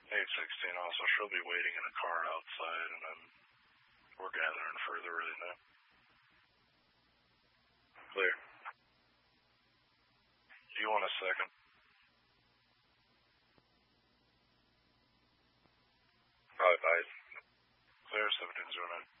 816 also, she'll be waiting in a car outside, and then we're gathering further right now. Clear. Do you want a second? Probably 5. Clear, 1709.